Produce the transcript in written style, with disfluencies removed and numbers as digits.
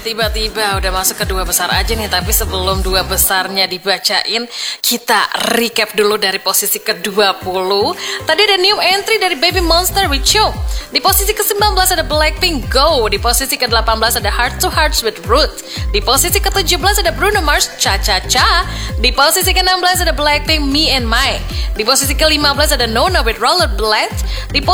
tiba-tiba udah masuk ke dua besar aja nih. Tapi sebelum dua besarnya dibacain, kita recap dulu dari posisi ke-20. Tadi ada new entry dari Baby Monster with You. Di posisi ke-19 ada Blackpink Go. Di posisi ke-18 ada Heart to Hearts with Root. Di posisi ke-17 ada Bruno Mars Cha Cha Cha. Di posisi ke-16 ada Blackpink Me and My. Di posisi ke-15 ada Nona with Rollerblade. Di